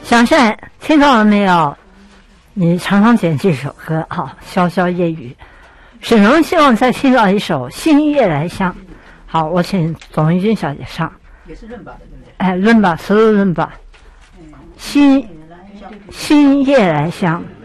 小善听到了没有？你常常点这首歌好，潇潇夜雨。沈荣希望再听到一首《星夜来香》。好，我请董玉君小姐上。 也是润吧的，对不对？ 哎，润吧，所有润吧。星夜来香。